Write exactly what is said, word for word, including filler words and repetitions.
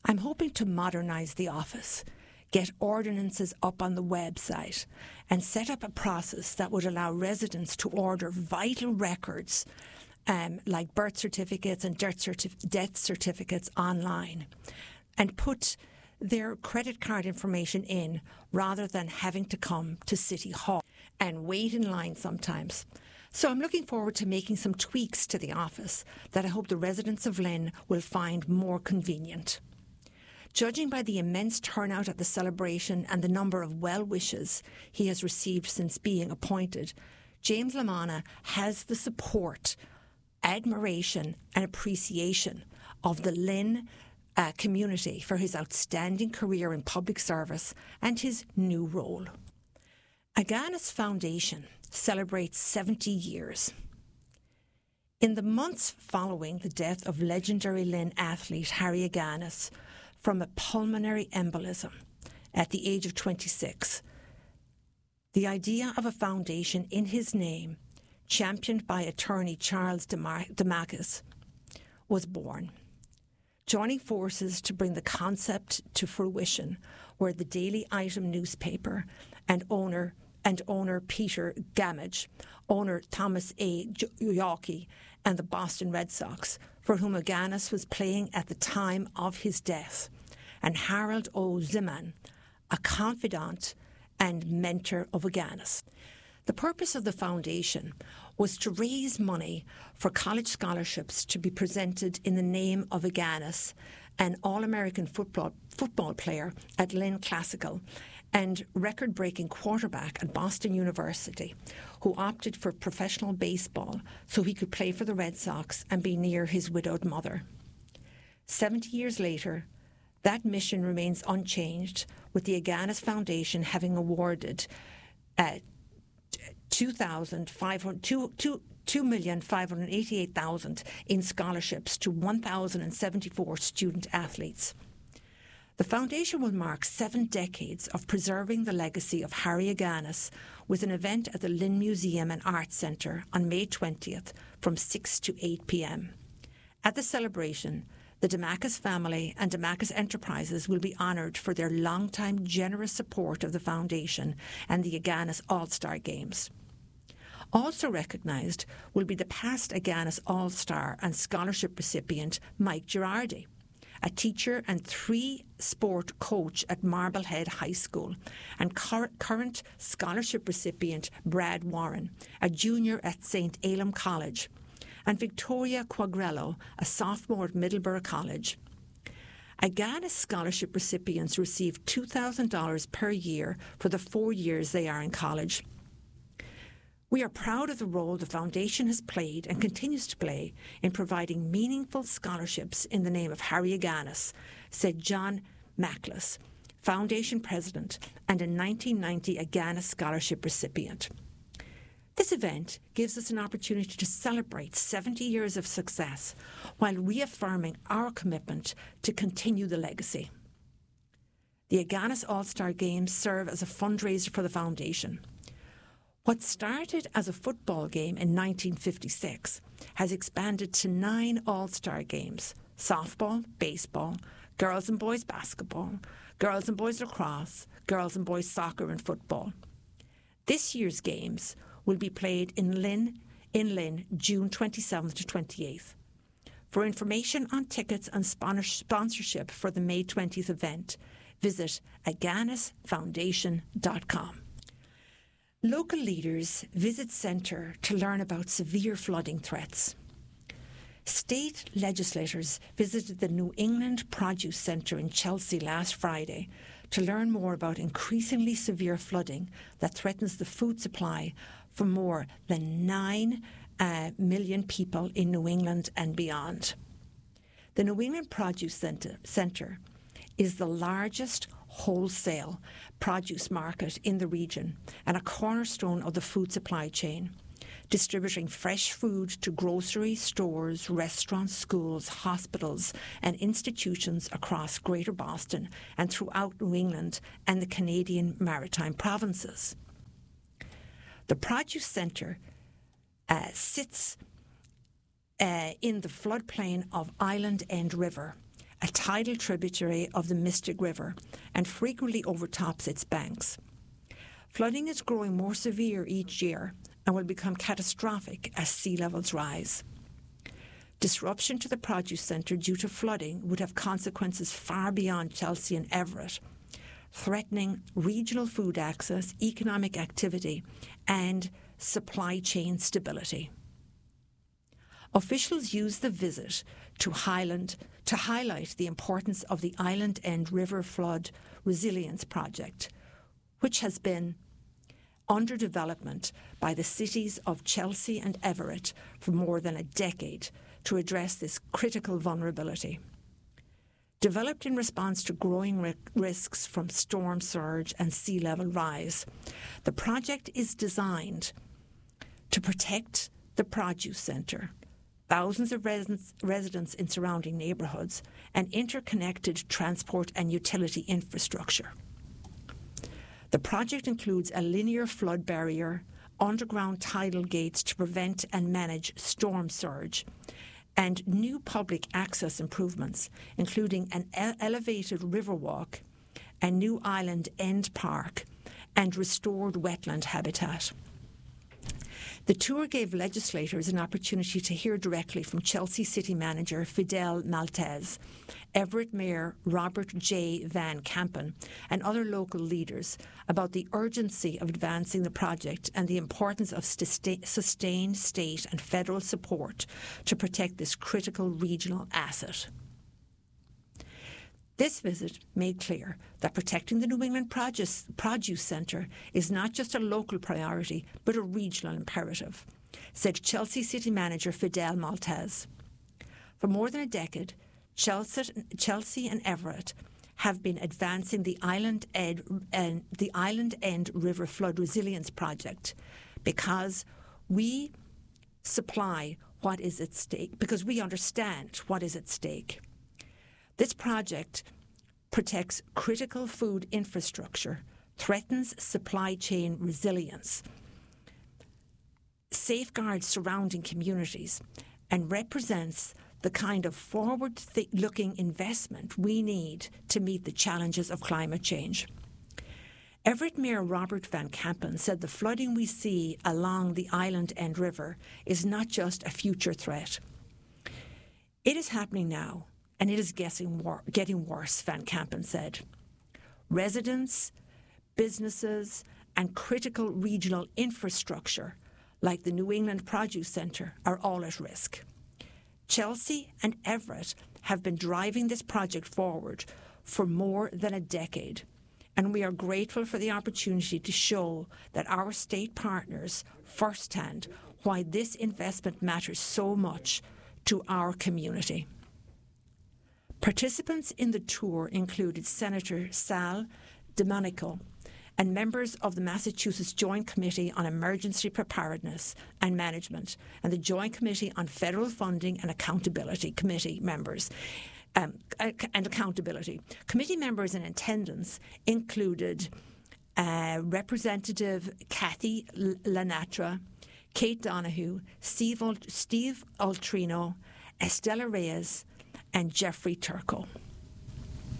I'm hoping to modernise the office, get ordinances up on the website, and set up a process that would allow residents to order vital records um, like birth certificates and death, certif- death certificates online, and put their credit card information in rather than having to come to City Hall and wait in line sometimes. So I'm looking forward to making some tweaks to the office that I hope the residents of Lynn will find more convenient. Judging by the immense turnout at the celebration and the number of well wishes he has received since being appointed, James Lamanna has the support, admiration and appreciation of the Lynn uh, community for his outstanding career in public service and his new role. Agganis Foundation celebrates seventy years. In the months following the death of legendary Lynn athlete Harry Agganis from a pulmonary embolism at the age of twenty-six, the idea of a foundation in his name, championed by attorney Charles Demakis, was born. Joining forces to bring the concept to fruition were the Daily Item newspaper and owner and owner Peter Gamage, owner Thomas A. Yawkey, and the Boston Red Sox, for whom Agganis was playing at the time of his death, and Harold O. Ziman, a confidant and mentor of Agganis. The purpose of the foundation was to raise money for college scholarships to be presented in the name of Agganis, an All-American football, football player at Lynn Classical and record-breaking quarterback at Boston University, who opted for professional baseball so he could play for the Red Sox and be near his widowed mother. Seventy years later, that mission remains unchanged, with the Agganis Foundation having awarded uh, two million five hundred eighty-eight thousand dollars in scholarships to one thousand seventy-four student athletes. The foundation will mark seven decades of preserving the legacy of Harry Agganis with an event at the Lynn Museum and Arts Centre on May twentieth from six to eight p.m. At the celebration, the Demakis family and Demakis Enterprises will be honoured for their long-time generous support of the foundation and the Agganis All-Star Games. Also recognised will be the past Agganis All-Star and scholarship recipient Mike Girardi, a teacher and three-sport coach at Marblehead High School, and cur- current scholarship recipient Brad Warren, a junior at Saint Elam College, and Victoria Quagrello, a sophomore at Middleborough College. Agganis scholarship recipients receive two thousand dollars per year for the four years they are in college. We are proud of the role the foundation has played and continues to play in providing meaningful scholarships in the name of Harry Agganis, said John Mackless, foundation president and a nineteen ninety Agganis scholarship recipient. This event gives us an opportunity to celebrate seventy years of success while reaffirming our commitment to continue the legacy. The Agganis All-Star Games serve as a fundraiser for the foundation. What started as a football game in nineteen fifty-six has expanded to nine All-Star Games: softball, baseball, girls and boys basketball, girls and boys lacrosse, girls and boys soccer and football. This year's games will be played in Lynn, in Lynn, June twenty-seventh to twenty-eighth. For information on tickets and sponsorship for the May twentieth event, visit agganis foundation dot com. Local leaders visit centre to learn about severe flooding threats. State legislators visited the New England Produce Centre in Chelsea last Friday to learn more about increasingly severe flooding that threatens the food supply for more than nine uh, million people in New England and beyond. The New England Produce Centre, Centre is the largest wholesale produce market in the region and a cornerstone of the food supply chain, distributing fresh food to grocery stores, restaurants, schools, hospitals and institutions across Greater Boston and throughout New England and the Canadian Maritime provinces. The Produce Centre uh, sits uh, in the floodplain of Island End River, a tidal tributary of the Mystic River, and frequently overtops its banks. Flooding is growing more severe each year and will become catastrophic as sea levels rise. Disruption to the produce centre due to flooding would have consequences far beyond Chelsea and Everett, threatening regional food access, economic activity, and supply chain stability. Officials used the visit to Highland to highlight the importance of the Island End River Flood Resilience Project, which has been under development by the cities of Chelsea and Everett for more than a decade to address this critical vulnerability. Developed in response to growing ri- risks from storm surge and sea level rise, the project is designed to protect the produce centre, thousands of residents, residents in surrounding neighbourhoods, and interconnected transport and utility infrastructure. The project includes a linear flood barrier, underground tidal gates to prevent and manage storm surge, and new public access improvements, including an ele- elevated riverwalk, a new Island End Park, and restored wetland habitat. The tour gave legislators an opportunity to hear directly from Chelsea City Manager Fidel Maltese, Everett Mayor Robert J. Van Kampen, and other local leaders about the urgency of advancing the project and the importance of sustained state and federal support to protect this critical regional asset. This visit made clear that protecting the New England Produce, Produce Centre is not just a local priority, but a regional imperative, said Chelsea City Manager Fidel Maltese. For more than a decade, Chelsea, Chelsea and Everett have been advancing the Island End, uh, the Island End River Flood Resilience Project because we supply what is at stake, because we understand what is at stake. This project protects critical food infrastructure, threatens supply chain resilience, safeguards surrounding communities, and represents the kind of forward-looking investment we need to meet the challenges of climate change. Everett Mayor Robert Van Kampen said the flooding we see along the Island End River is not just a future threat. It is happening now, and it is getting, wor- getting worse, Van Kampen said. Residents, businesses, and critical regional infrastructure, like the New England Produce Centre, are all at risk. Chelsea and Everett have been driving this project forward for more than a decade, and we are grateful for the opportunity to show that our state partners firsthand why this investment matters so much to our community. Participants in the tour included Senator Sal DeMonico and members of the Massachusetts Joint Committee on Emergency Preparedness and Management and the Joint Committee on Federal Funding and Accountability Committee members. Um, and accountability. Committee members in attendance included uh, Representative Kathy Lanatra, Kate Donahue, Steve, Ul- Steve Ultrino, Estella Reyes, and Jeffrey Turco.